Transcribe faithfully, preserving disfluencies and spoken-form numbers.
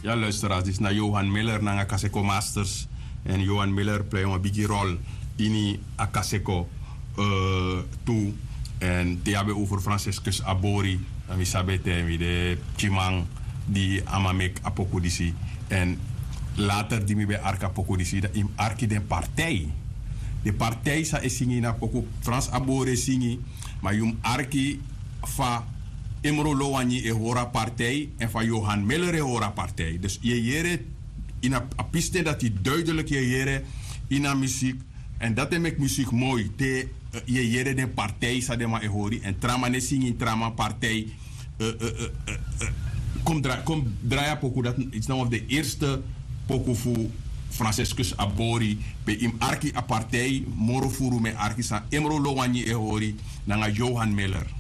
Ja, luisteraars, dit is naar Johan Miller, naar Akaseko Masters. En Johan Miller speelt een biggie rol in Akaseko uh, toe. En die hebben over Franciscus Abori, en we saben de Chimang, die Amamek Apokodisi. En later die me bij Arka Apokodisi, dat in Arki de partij. De partij sa esingi na poko Frans Abori singi, maar jum Arki fa Emro Lowani e hora partij en van Johan Miller e hora partij. Dus je jere in een piste dat hij duidelijk je jere in een muziek. En dat maakt muziek mooi. Te je jere de partij sa de ma e hori en trama ne singing trama partij. Kom draai kom draai poku dat is nou of de eerste poku voor Franciscus Abori be im arki apartheid moro furu me arki sa Emro Lowani e hori nanga Johan Miller.